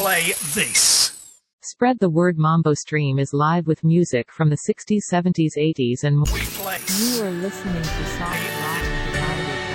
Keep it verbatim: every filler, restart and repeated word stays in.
play this. Spread the Word Mambo Stream is live with music from the sixties, seventies, eighties and more. We play. You are listening to Soft Rock.